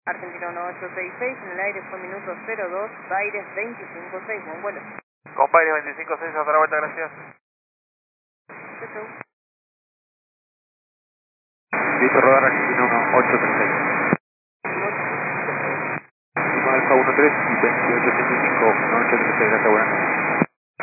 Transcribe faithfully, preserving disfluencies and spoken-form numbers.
Argentina uno ocho seis seis, en el aire fue minuto cero dos, Baires veinticinco seis, buen vuelo. Con Baires veinticinco seis, hasta la vuelta, gracias. Chau, chau. Listo, rodar Argentina uno ocho tres seis. Lima Alfa uno tres y veintiocho ochenta y cinco, uno ocho tres seis, gracias, buenas noches.